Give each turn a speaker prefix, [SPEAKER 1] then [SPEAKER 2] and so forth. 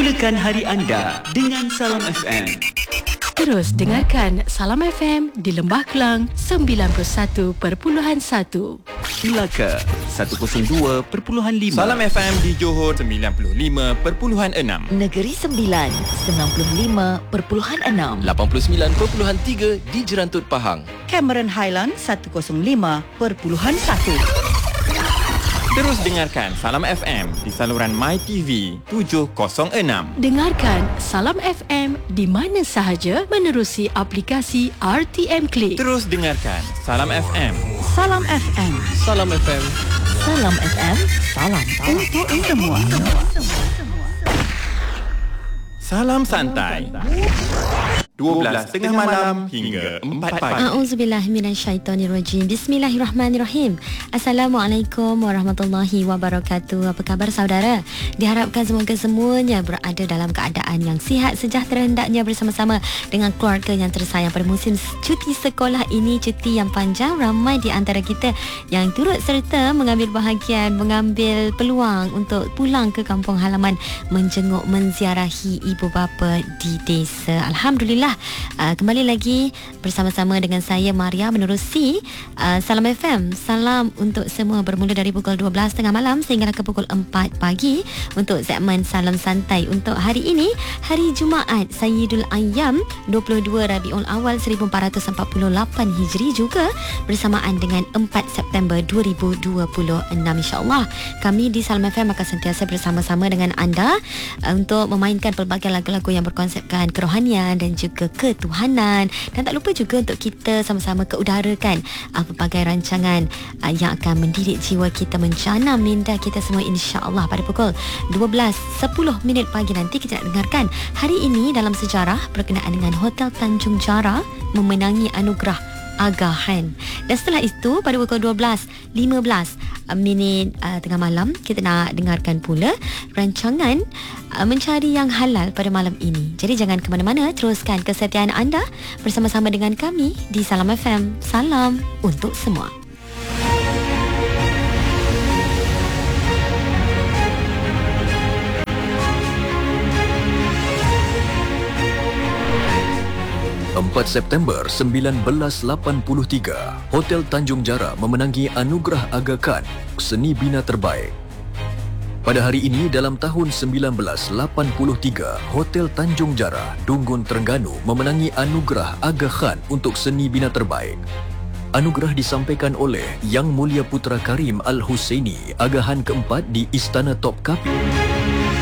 [SPEAKER 1] Mulakan hari anda dengan Salam FM.
[SPEAKER 2] Terus dengarkan Salam FM di Lembah Kelang 91.1,
[SPEAKER 1] Melaka 102.5,
[SPEAKER 3] Salam FM di Johor 95.6,
[SPEAKER 4] Negeri Sembilan 95.6,
[SPEAKER 5] 89.3 di Jerantut Pahang,
[SPEAKER 6] Cameron Highland 105.1.
[SPEAKER 3] Terus dengarkan Salam FM di saluran MyTV 706.
[SPEAKER 2] Dengarkan Salam FM di mana sahaja menerusi aplikasi RTM Click.
[SPEAKER 3] Terus dengarkan Salam FM.
[SPEAKER 6] Salam FM.
[SPEAKER 5] Salam FM.
[SPEAKER 4] Salam FM, salam
[SPEAKER 6] Untuk semua.
[SPEAKER 3] Salam santai. 12.30 malam hingga 4 pagi.
[SPEAKER 7] A'udzubillahiminasyaitonirrajim. Bismillahirrahmanirrahim. Assalamualaikum warahmatullahi wabarakatuh. Apa khabar saudara? Diharapkan semoga semuanya berada dalam keadaan yang sihat, sejahtera, hendaknya bersama-sama dengan keluarga yang tersayang pada musim cuti sekolah ini, cuti yang panjang. Ramai di antara kita yang turut serta mengambil bahagian, mengambil peluang untuk pulang ke kampung halaman, menjenguk, menziarahi ibu bapa di desa. Alhamdulillah. Kembali lagi bersama-sama dengan saya Maria menerusi Salam FM. Salam untuk semua bermula dari pukul 12.30 malam sehingga ke pukul 4 pagi untuk segmen Salam Santai untuk hari ini, hari Jumaat Sayyidul Ayyam 22 Rabiul Awal 1448 Hijri, juga bersamaan dengan 4 September 2026. InsyaAllah kami di Salam FM akan sentiasa bersama-sama dengan anda untuk memainkan pelbagai lagu-lagu yang berkonsepkan kerohanian dan juga ketuhanan, dan tak lupa juga untuk kita sama-sama keudarakan pelbagai rancangan yang akan mendidik jiwa kita, menjanam minda kita semua, insya-Allah. Pada pukul 12.10 pagi nanti kita nak dengarkan hari ini dalam sejarah berkenaan dengan Hotel Tanjung Jara memenangi anugerah Agahan. Dan setelah itu pada pukul 12.15 tengah malam kita nak dengarkan pula rancangan Mencari Yang Halal pada malam ini. Jadi jangan ke mana-mana, teruskan kesetiaan anda bersama-sama dengan kami di Salam FM. Salam untuk semua.
[SPEAKER 5] September 1983, Hotel Tanjung Jara memenangi Anugerah Aga Khan Seni Bina Terbaik. Pada hari ini dalam tahun 1983, Hotel Tanjung Jara, Dunggun Terengganu memenangi Anugerah Aga Khan untuk Seni Bina Terbaik. Anugerah disampaikan oleh Yang Mulia Putera Karim Al-Husaini, Agahan keempat di Istana Topkapi.